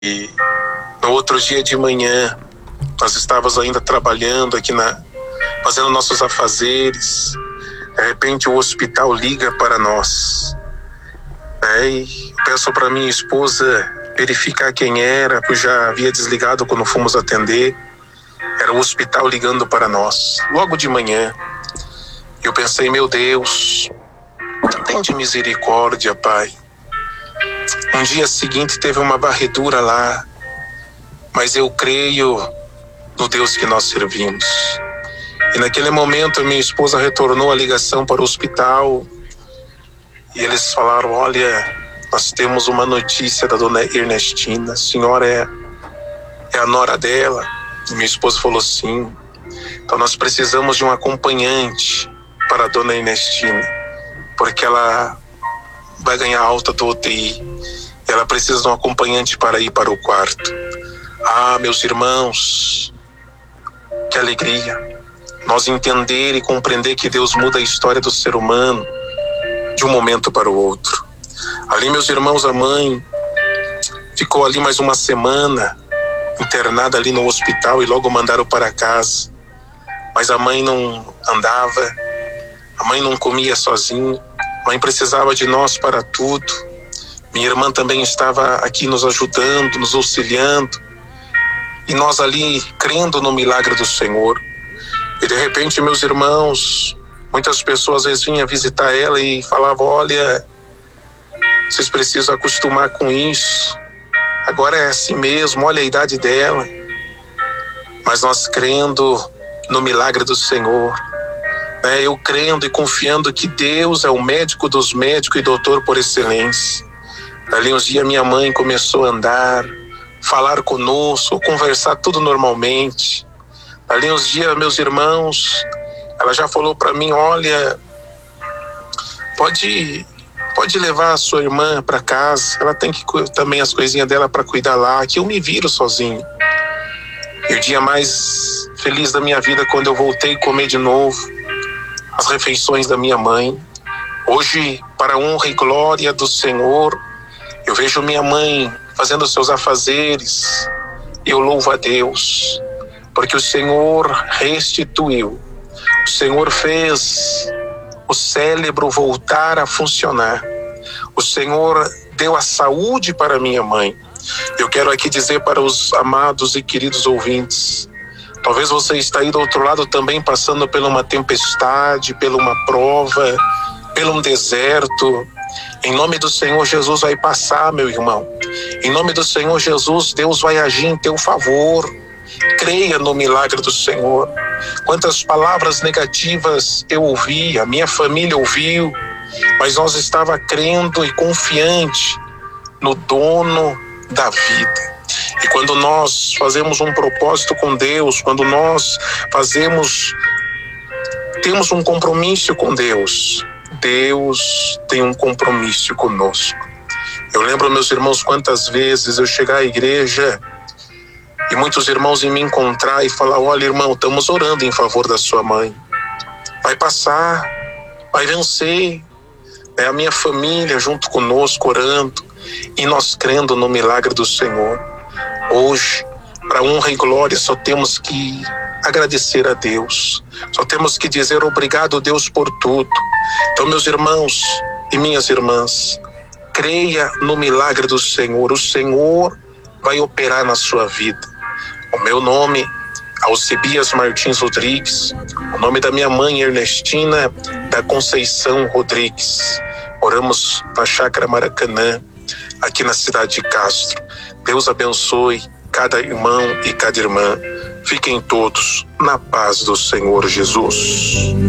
E no outro dia de manhã, nós estávamos ainda trabalhando aqui fazendo nossos afazeres. De repente o hospital liga para nós. E peço para minha esposa verificar quem era, porque já havia desligado quando fomos atender. Era o hospital ligando para nós, logo de manhã. Eu pensei, meu Deus, tende misericórdia, Pai. Um dia seguinte teve uma varredura lá, mas eu creio no Deus que nós servimos. E naquele momento minha esposa retornou a ligação para o hospital e eles falaram, olha, nós temos uma notícia da dona Ernestina, a senhora é a nora dela? E minha esposa falou sim. Então nós precisamos de um acompanhante para a dona Ernestina, porque ela vai ganhar alta do UTI. Ela precisa de um acompanhante para ir para o quarto. Ah, meus irmãos, que alegria nós entender e compreender que Deus muda a história do ser humano de um momento para o outro. Ali, meus irmãos, a mãe ficou ali mais uma semana internada ali no hospital e logo mandaram para casa. Mas a mãe não andava, a mãe não comia sozinha, a mãe precisava de nós para tudo. Minha irmã também estava aqui nos ajudando, nos auxiliando, e nós ali crendo no milagre do Senhor. E de repente, meus irmãos, muitas pessoas às vezes vinham visitar ela e falavam, olha, vocês precisam acostumar com isso, agora é assim mesmo, olha a idade dela. Mas nós crendo no milagre do Senhor, eu crendo e confiando que Deus é o médico dos médicos e doutor por excelência. Ali uns dias minha mãe começou a andar, falar conosco, conversar tudo normalmente. Ali uns dias, meus irmãos, ela já falou para mim, olha, pode levar a sua irmã para casa, ela tem que também as coisinhas dela para cuidar lá, que eu me viro sozinho. E o dia mais feliz da minha vida quando eu voltei a comer de novo as refeições da minha mãe. Hoje, para a honra e glória do Senhor, eu vejo minha mãe fazendo seus afazeres e eu louvo a Deus, porque o Senhor restituiu, o Senhor fez o cérebro voltar a funcionar, o Senhor deu a saúde para minha mãe. Eu quero aqui dizer para os amados e queridos ouvintes, talvez você está aí do outro lado também passando por uma tempestade, por uma prova, por um deserto. Em nome do Senhor Jesus vai passar, meu irmão. Em nome do Senhor Jesus, Deus vai agir em teu favor. Creia no milagre do Senhor. Quantas palavras negativas eu ouvi, a minha família ouviu, mas nós estava crendo e confiante no dono da vida. E quando nós fazemos um propósito com Deus, quando nós temos um compromisso com Deus, Deus tem um compromisso conosco. Eu lembro, meus irmãos, quantas vezes eu chegar à igreja e muitos irmãos me encontrar e falar, olha, irmão, estamos orando em favor da sua mãe. Vai passar, vai vencer. É a minha família junto conosco orando e nós crendo no milagre do Senhor. Hoje, para honra e glória, só temos que agradecer a Deus. Só temos que dizer obrigado, Deus, por tudo. Então, meus irmãos e minhas irmãs, creia no milagre do Senhor. O Senhor vai operar na sua vida. O meu nome, Alcebias Martins Rodrigues. O nome da minha mãe, Ernestina da Conceição Rodrigues. Oramos na Chácara Maracanã, aqui na cidade de Castro. Deus abençoe cada irmão e cada irmã. Fiquem todos na paz do Senhor Jesus.